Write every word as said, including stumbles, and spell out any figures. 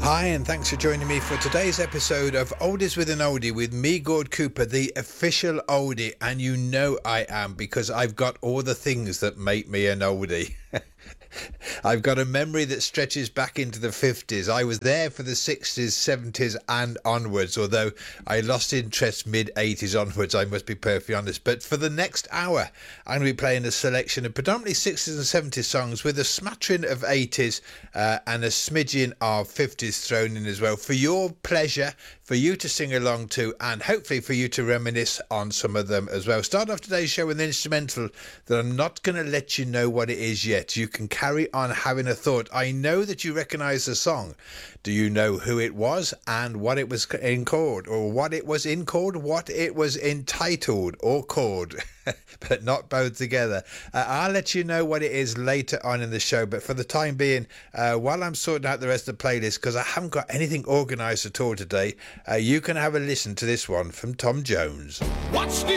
Hi, and thanks for joining me for today's episode of Oldies with an Oldie with me, Gord Cooper, the official oldie. And you know I am, because I've got all the things that make me an oldie. I've got a memory that stretches back into the fifties. I was there for the sixties, seventies and onwards, although I lost interest mid eighties onwards, I must be perfectly honest. But for the next hour, I'm going to be playing a selection of predominantly sixties and seventies songs with a smattering of eighties uh, and a smidgen of fifties thrown in as well, for your pleasure, for you to sing along to, and hopefully for you to reminisce on some of them as well. Start off today's show with an instrumental that I'm not going to let you know what it is yet. You can carry on having a thought. I know that you recognise the song. Do you know who it was and what it was in called, or what it was in called, what it was entitled or called, but not both together? Uh, I'll let you know what it is later on in the show, but for the time being, uh, while I'm sorting out the rest of the playlist, because I haven't got anything organised at all today, uh, you can have a listen to this one from Tom Jones. What's new?